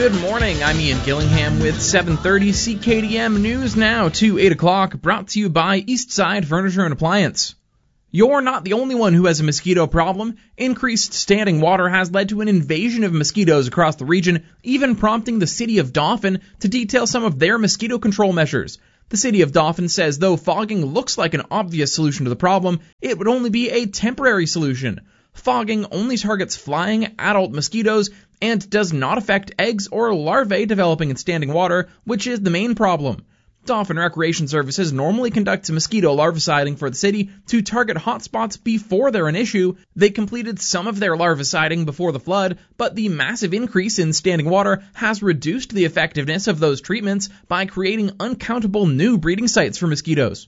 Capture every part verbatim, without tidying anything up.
Good morning, I'm Ian Gillingham with seven thirty C K D M News Now to eight o'clock, brought to you by Eastside Furniture and Appliance. You're not the only one who has a mosquito problem. Increased standing water has led to an invasion of mosquitoes across the region, even prompting the city of Dauphin to detail some of their mosquito control measures. The city of Dauphin says though fogging looks like an obvious solution to the problem, it would only be a temporary solution. Fogging only targets flying adult mosquitoes and does not affect eggs or larvae developing in standing water, which is the main problem. Dauphin Recreation Services normally conducts mosquito larviciding for the city to target hotspots before they're an issue. They completed some of their larviciding before the flood, but the massive increase in standing water has reduced the effectiveness of those treatments by creating uncountable new breeding sites for mosquitoes.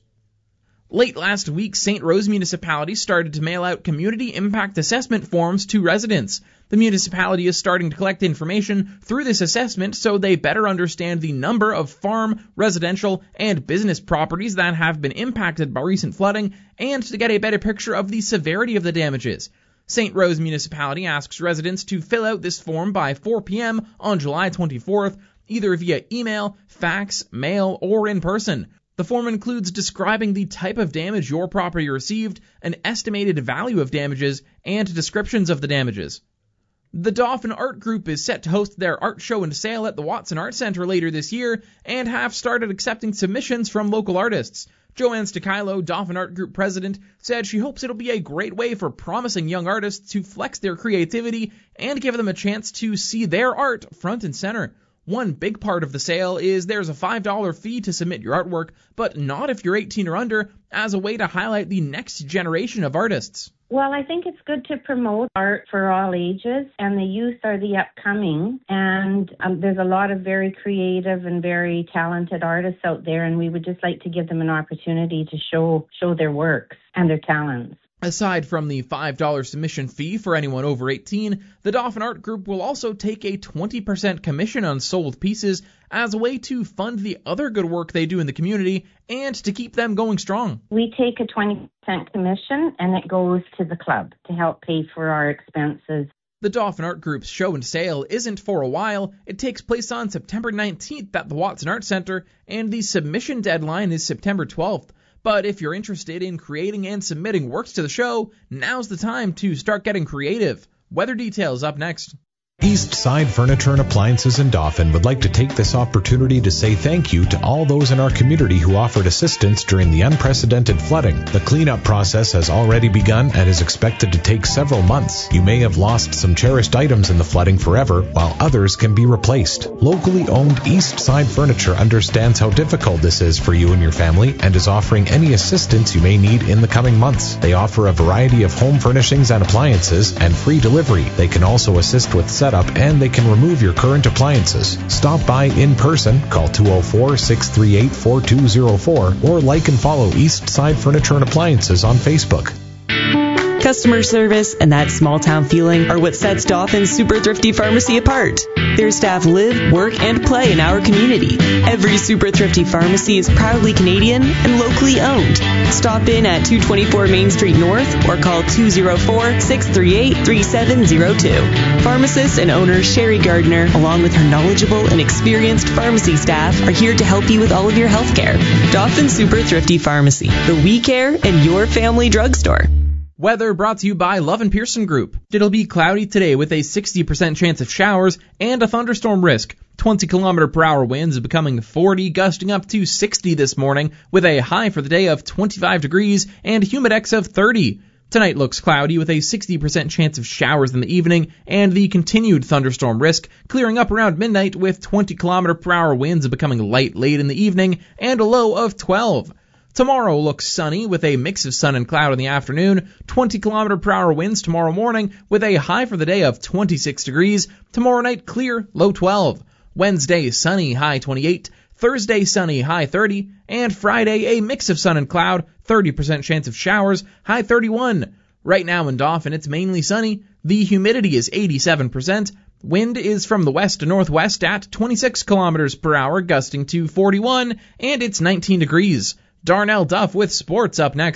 Late last week, Saint Rose Municipality started to mail out community impact assessment forms to residents. The municipality is starting to collect information through this assessment so they better understand the number of farm, residential, and business properties that have been impacted by recent flooding and to get a better picture of the severity of the damages. Saint Rose Municipality asks residents to fill out this form by four p.m. on July twenty-fourth, either via email, fax, mail, or in person. The form includes describing the type of damage your property received, an estimated value of damages, and descriptions of the damages. The Dauphin Art Group is set to host their art show and sale at the Watson Art Center later this year and have started accepting submissions from local artists. Joanne Stakilo, Dauphin Art Group president, said she hopes it'll be a great way for promising young artists to flex their creativity and give them a chance to see their art front and center. One big part of the sale is there's a five dollars fee to submit your artwork, but not if you're eighteen or under, as a way to highlight the next generation of artists. Well, I think it's good to promote art for all ages, and the youth are the upcoming, and um, there's a lot of very creative and very talented artists out there, and we would just like to give them an opportunity to show show their works and their talents. Aside from the five dollars submission fee for anyone over eighteen, the Dauphin Art Group will also take a twenty percent commission on sold pieces as a way to fund the other good work they do in the community and to keep them going strong. We take a twenty percent commission and it goes to the club to help pay for our expenses. The Dauphin Art Group's show and sale isn't for a while. It takes place on September nineteenth at the Watson Art Center, and the submission deadline is September twelfth. But if you're interested in creating and submitting works to the show, now's the time to start getting creative. Weather details up next. Eastside Furniture and Appliances in Dauphin would like to take this opportunity to say thank you to all those in our community who offered assistance during the unprecedented flooding. The cleanup process has already begun and is expected to take several months. You may have lost some cherished items in the flooding forever, while others can be replaced. Locally owned Eastside Furniture understands how difficult this is for you and your family and is offering any assistance you may need in the coming months. They offer a variety of home furnishings and appliances and free delivery. They can also assist with setup and they can remove your current appliances. Stop by in person, call two oh four, six three eight, four two oh four or like and follow Eastside Furniture and Appliances on Facebook. Customer service and that small town feeling are what sets Dauphin's Super Thrifty Pharmacy apart. Their staff live, work, and play in our community. Every Super Thrifty Pharmacy is proudly Canadian and locally owned. Stop in at two twenty-four Main Street North or call two oh four, six three eight, three seven oh two. Pharmacist and owner Sherry Gardner, along with her knowledgeable and experienced pharmacy staff, are here to help you with all of your health care. Dauphin Super Thrifty Pharmacy, the We Care and Your Family Drugstore. Weather brought to you by Love and Pearson Group. It'll be cloudy today with a sixty percent chance of showers and a thunderstorm risk. twenty kilometer per hour winds becoming forty, gusting up to sixty this morning with a high for the day of twenty-five degrees and humidex of thirty. Tonight looks cloudy with a sixty percent chance of showers in the evening and the continued thunderstorm risk clearing up around midnight with twenty kilometer per hour winds becoming light late in the evening and a low of twelve. Tomorrow looks sunny with a mix of sun and cloud in the afternoon, twenty kilometer per hour winds tomorrow morning with a high for the day of twenty-six degrees. Tomorrow night clear, low twelve. Wednesday sunny, high twenty-eight. Thursday sunny, high thirty. And Friday a mix of sun and cloud, thirty percent chance of showers, high thirty-one. Right now in Dauphin it's mainly sunny. The humidity is eighty-seven percent. Wind is from the west to northwest at twenty-six kilometers per hour, gusting to forty-one, and it's nineteen degrees. Darnell Duff with sports up next.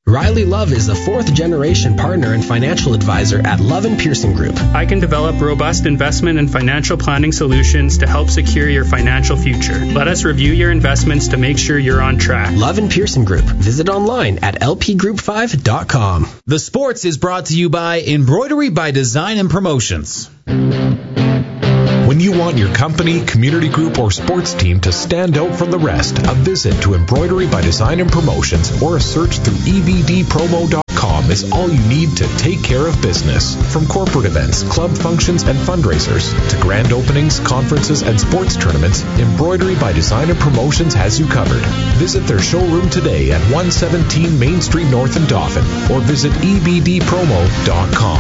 Riley Love is the fourth-generation partner and financial advisor at Love and Pearson Group. I can develop robust investment and financial planning solutions to help secure your financial future. Let us review your investments to make sure you're on track. Love and Pearson Group. Visit online at l p group five dot com. The Sports is brought to you by Embroidery by Design and Promotions. When you want your company, community group, or sports team to stand out from the rest, a visit to Embroidery by Design and Promotions or a search through e b d promo dot com is all you need to take care of business. From corporate events, club functions, and fundraisers to grand openings, conferences, and sports tournaments, Embroidery by Design and Promotions has you covered. Visit their showroom today at one seventeen Main Street North in Dauphin or visit e b d promo dot com.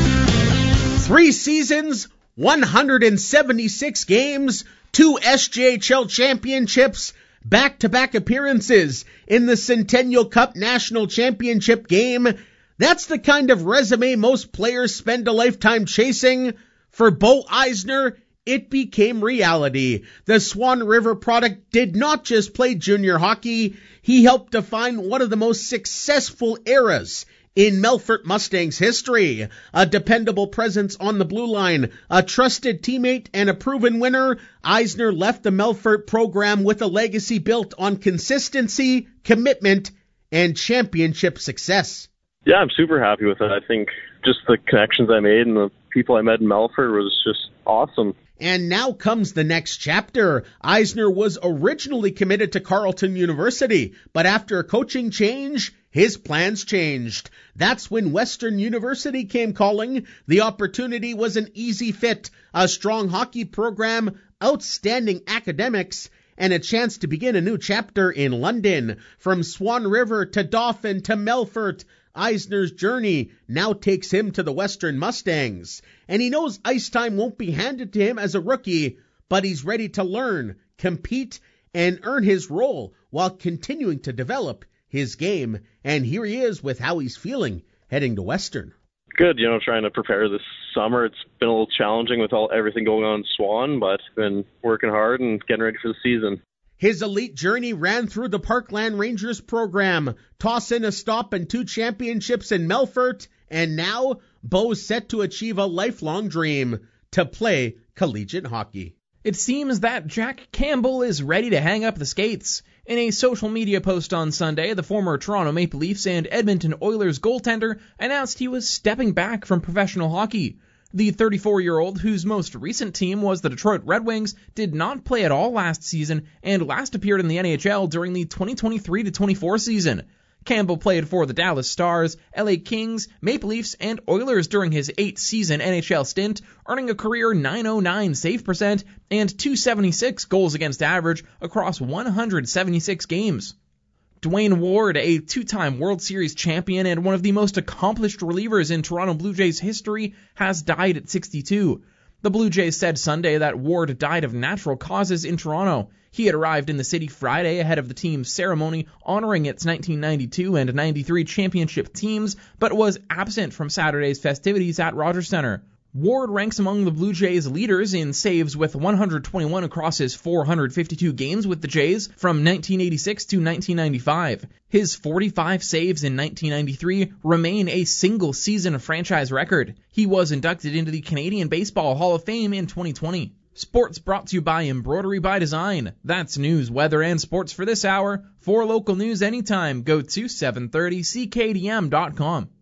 Three seasons, one hundred seventy-six games, two S J H L championships, back-to-back appearances in the Centennial Cup National Championship game. That's the kind of resume most players spend a lifetime chasing. For Bo Eisner, it became reality. The Swan River product did not just play junior hockey. He helped define one of the most successful eras in Melfort Mustangs history. A dependable presence on the blue line, a trusted teammate, and a proven winner, Eisner left the Melfort program with a legacy built on consistency, commitment, and championship success. Yeah, I'm super happy with it. I think just the connections I made and the people I met in Melfort was just awesome. And now comes the next chapter. Eisner was originally committed to Carleton University, but after a coaching change, his plans changed. That's when Western University came calling. The opportunity was an easy fit, a strong hockey program, outstanding academics, and a chance to begin a new chapter in London. From Swan River to Dauphin to Melfort, Eisner's journey now takes him to the Western Mustangs. And he knows ice time won't be handed to him as a rookie, but he's ready to learn, compete, and earn his role while continuing to develop his game. And here he is with how he's feeling heading to Western. Good, you know, trying to prepare this summer. It's been a little challenging with all everything going on in Swan, but been working hard and getting ready for the season. His elite journey ran through the Parkland Rangers program, toss in a stop and two championships in Melfort, and now Bo's set to achieve a lifelong dream, to play collegiate hockey. It seems that Jack Campbell is ready to hang up the skates. In a social media post on Sunday, the former Toronto Maple Leafs and Edmonton Oilers goaltender announced he was stepping back from professional hockey. The thirty-four-year-old, whose most recent team was the Detroit Red Wings, did not play at all last season and last appeared in the N H L during the twenty twenty-three to twenty-four season. Campbell played for the Dallas Stars, L A Kings, Maple Leafs, and Oilers during his eight-season N H L stint, earning a career nine oh nine save percent and two seventy-six goals against average across one hundred seventy-six games. Dwayne Ward, a two-time World Series champion and one of the most accomplished relievers in Toronto Blue Jays history, has died at sixty-two. The Blue Jays said Sunday that Ward died of natural causes in Toronto. He had arrived in the city Friday ahead of the team's ceremony honoring its nineteen ninety-two and ninety-three championship teams, but was absent from Saturday's festivities at Rogers Centre. Ward ranks among the Blue Jays' leaders in saves with one hundred twenty-one across his four hundred fifty-two games with the Jays from nineteen eighty-six to nineteen ninety-five. His forty-five saves in nineteen ninety-three remain a single-season franchise record. He was inducted into the Canadian Baseball Hall of Fame in twenty twenty. Sports brought to you by Embroidery by Design. That's news, weather, and sports for this hour. For local news anytime, go to seven thirty C K D M dot com.